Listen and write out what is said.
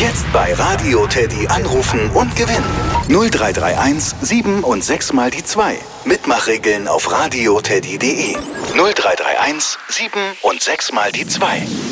Jetzt bei Radio Teddy anrufen und gewinnen. 0331 7 und 6 mal die 2. Mitmachregeln auf radioteddy.de. 0331 7 und 6 mal die 2.